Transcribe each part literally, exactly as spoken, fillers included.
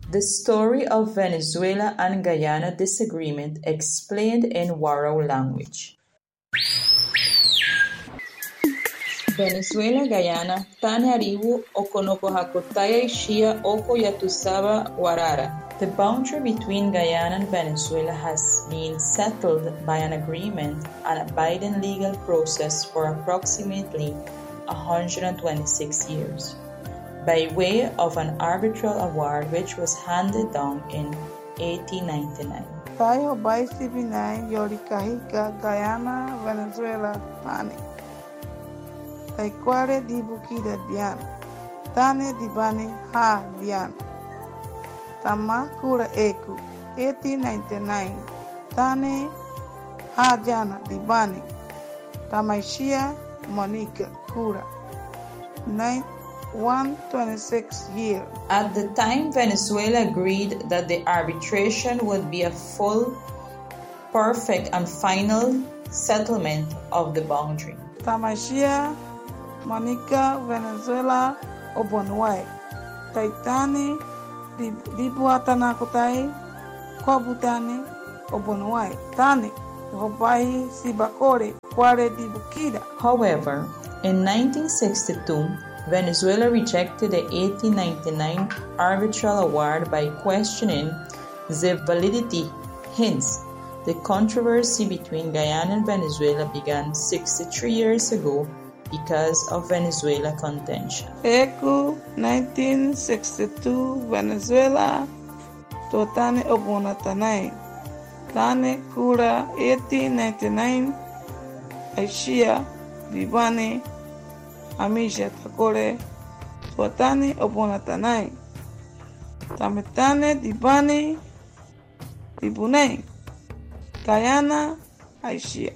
The story of Venezuela and Guyana disagreement explained in Warao language. Venezuela, Guyana, tane aribu okonoko hakotaya ishia oko yatusaba warara. The boundary between Guyana and Venezuela has been settled by an agreement and a binding legal process for approximately one hundred twenty-six years, by way of an arbitral award which was handed down in eighteen ninety-nine. Tayo baisi binay yorikahika Guyana, Venezuela, tane. Taikware di Bukida dian, tane di bani ha dian. Tama kura eku, eighteen ninety-nine, tane ha jana di bani. Tamaishia Monica kura, one hundred twenty-six year. At the time, Venezuela agreed that the arbitration would be a full, perfect, and final settlement of the boundary. Tamaishia Monica Venezuela Obonuai. Taitani Dibuatana Kotai Kwabutani Obonuai. Tani Hobai Sibakore Kware Dibukida. However, in nineteen sixty-two, Venezuela rejected the eighteen ninety-nine arbitral award by questioning the validity. Hence, the controversy between Guyana and Venezuela began sixty-three years ago because of Venezuela contention. Eku nineteen sixty-two Venezuela Totane Obonatanai. Tane Kura eighteen ninety-nine Aishia Vivane Amisha Takore Totane Obonatanai. Tametane Dibane Dibunei Guyana Aishia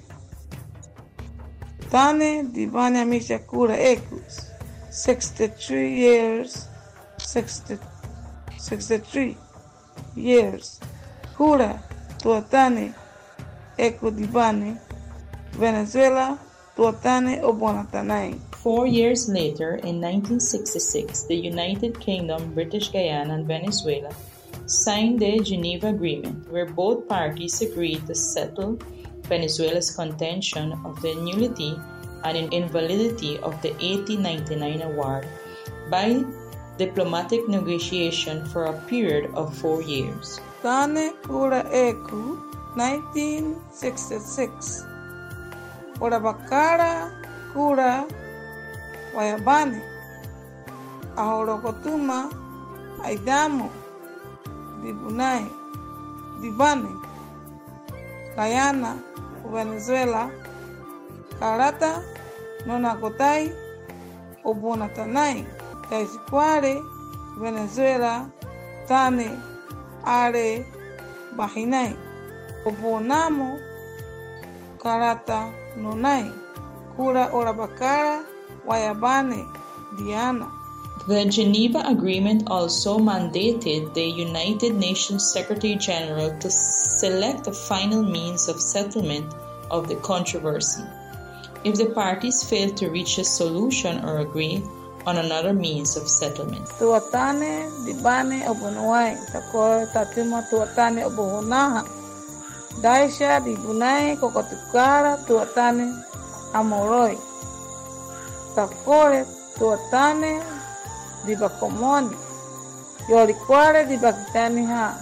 Tane Dibane Amisha Kura Ekus sixty-three years sixty, sixty-three years Kura Tuatane Eku Dibane Venezuela Tuatane Obonatanai. Four years later, in nineteen sixty-six, the United Kingdom, British Guyana, and Venezuela signed the Geneva Agreement, where both parties agreed to settle Venezuela's contention of the nullity and invalidity of the eighteen ninety-nine award by diplomatic negotiation for a period of four years. Tane Kura Eku, nineteen sixty-six. Orabakara Kura Wayabane Ahorokotuma Aidamo Dibunai Dibane Guyana Venezuela Karata Nonakotai Obonatanai Taisikware Venezuela Tane Are Bahinai Obonamo Karata Nonai Kura Orabakara Wayabane Diana. The Geneva Agreement also mandated the United Nations Secretary General to select a final means of settlement of the controversy if the parties failed to reach a solution or agree on another means of settlement. Tuatane Dibane Obonuai Takore Tatima Tuatane Obohonaha Daisha Dibunai Kokotukara Tuatane Amoroi Takore Tuatane Dibakomoni Yolikware Dibakitani Ha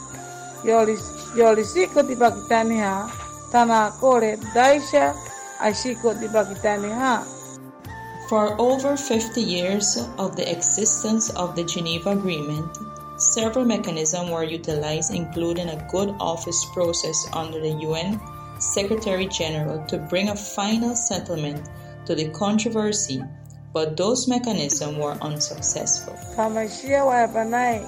Yolisiko Dibakitani Ha Tanakore Daisha Ashiko Dibakitani Ha. For over fifty years of the existence of the Geneva Agreement, several mechanisms were utilized, including a good office process under the U N Secretary General to bring a final settlement to the controversy, but those mechanisms were unsuccessful. Kamashia Wabanai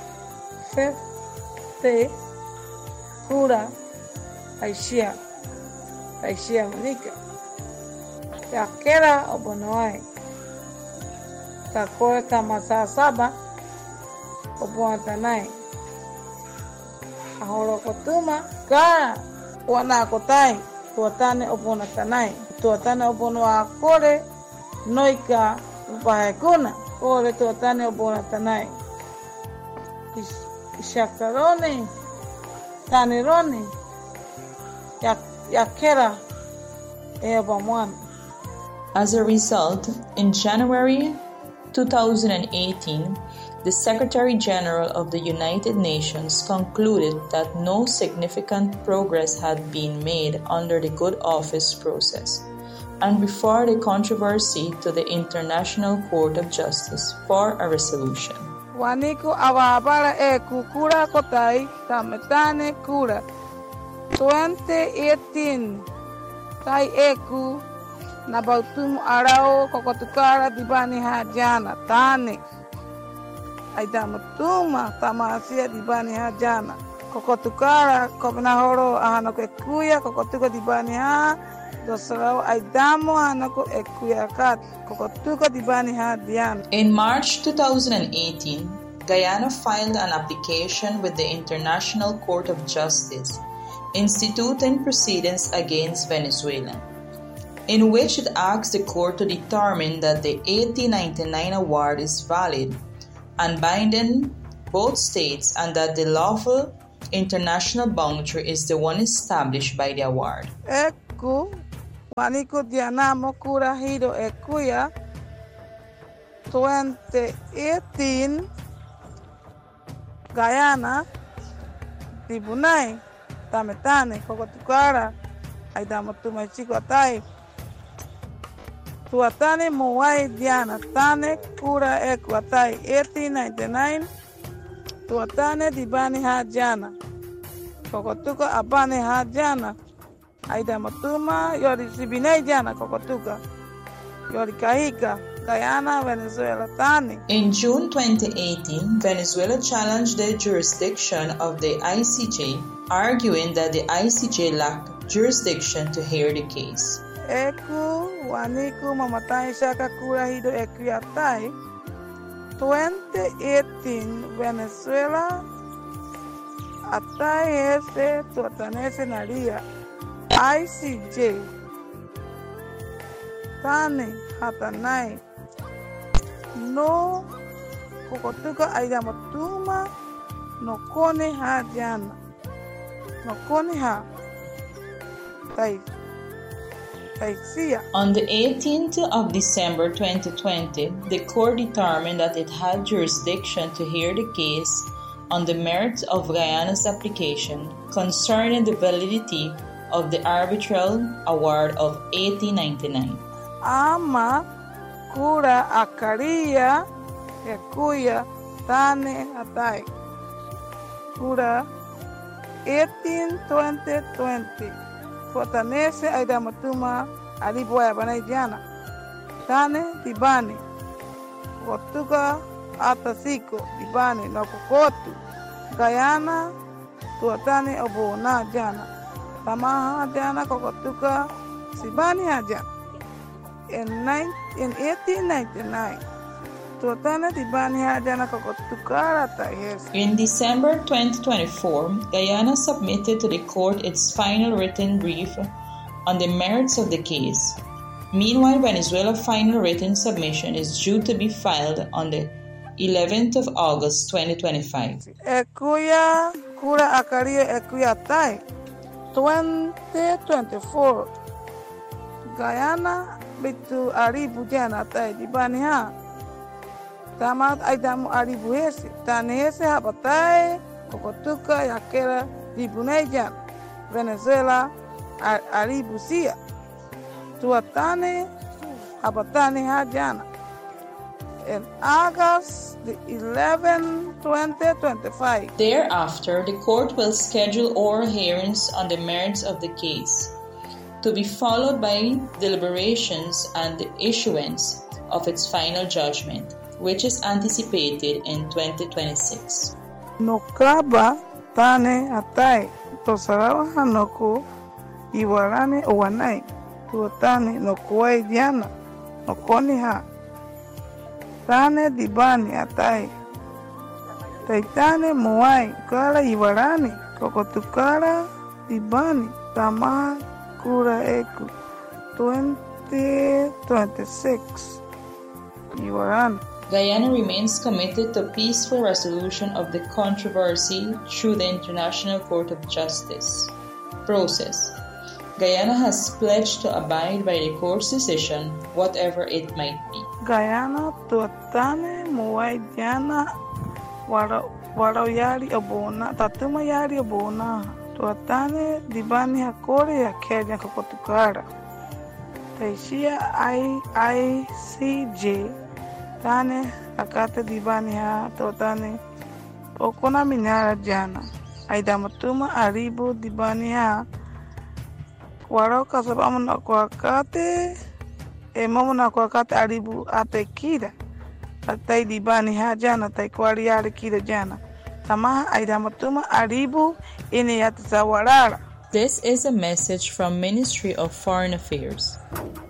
fifty Kura Aishia Aishia Monica Takera Obonoai Takore Kamasa Saba Obonatanai Ahorokotuma Kara Wanakotai Tuatane Obonatanai Tuatane Obonoa Kore Noika Upahekuna Kore Tuatane Obonatanai Shakarone, Tanerone, Yakera, Evamuan. As a result, in January two thousand eighteen, the Secretary General of the United Nations concluded that no significant progress had been made under the Good Office process, and referred the controversy to the International Court of Justice for a resolution. Waniku awabara e kukura kotai tametane kura twenty eighteen tai eku nabautum arao kokotukara dibani hajana tane aidamatuma tamasia dibani hajana kokotukara kobnahoro ahanoko ekuya kokotuka dibani ha dosarao aidamo ahanoko ekuya kat kokotuka dibani ha diana. In March two thousand eighteen, Guyana filed an application with the International Court of Justice, instituting proceedings against Venezuela, in which it asks the court to determine that the eighteen ninety-nine award is valid and binding both states, and that the lawful international boundary is the one established by the award. Eku waniko dianamo kura hiro ekuya twenty eighteen Guyana Tribunal tametane kokotukara aidamatuma chiko atai tuatane moai diana tane kura eku atai eighteen ninety-nine tuatane dibani hajana kokotuka abane hajana aidamatuma yori sibinei jana kokotuka yori kahika Guyana, Venezuela, tane. In June twenty eighteen, Venezuela challenged the jurisdiction of the I C J, arguing that the I C J lacked jurisdiction to hear the case. Eku waniku mamatai shaka kura hido ekuyatai twenty eighteen Venezuela atai ese tuatanese naria I C J tane hatanai no kokotuka aidamatuma no kone ha jana no kone ha tai On the eighteenth of December twenty twenty, the court determined that it had jurisdiction to hear the case on the merits of Guyana's application concerning the validity of the arbitral award of eighteen ninety-nine. Ama kura akaria ekuya tane atai kura eighteen twenty twenty Fotanese aidamatuma aliboya banai jana tane dibani kotuka atasiko dibani na kokotu Guyana tuatane obona jana tamaha jana kokotuka sibani jana. In, in eighteen ninety-nine, in December twenty twenty-four, Guyana submitted to the court its final written brief on the merits of the case. Meanwhile, Venezuela's final written submission is due to be filed on the eleventh of August twenty twenty-five. Ekuya kura akaria ekuya tai twenty twenty-four Guyana bitu aribu jana tai dibani ha tamat aidamu aribu hese tane hese habatai kokotuka yakera dibunai jana Venezuela aribu sia tuatane habatane ha jana in August the eleventh twenty twenty-five. Thereafter, the court will schedule oral hearings on the merits of the case, to be followed by deliberations and the issuance of its final judgment, which is anticipated in twenty twenty-six. Nokaba tane atai tosarawa hanoko iwarane owanai tuotane nokuai diana nokoni ha tane dibani atai taitane moai kala iwarane kokotukara dibani tama kura eku twenty twenty-six iwarane Guyana remains committed to peaceful resolution of the controversy through the International Court of Justice process. Guyana has pledged to abide by the court's decision, whatever it might be. Guyana tuatane muai diana warau warau yari abona tatuma yari abona tuatane dibani hakore ya Kenya kokotukara taishia I I C J tane akate dibani ha tuatane okona minara jana aidamatuma aribu dibani ha warau kasabamu na kuakate e mamu na kuakate aribu ate kira atai dibani ha jana tai kwari yari kira jana tamaha aidamatuma aribu ine yatasawarara. This is a message from Ministry of Foreign Affairs.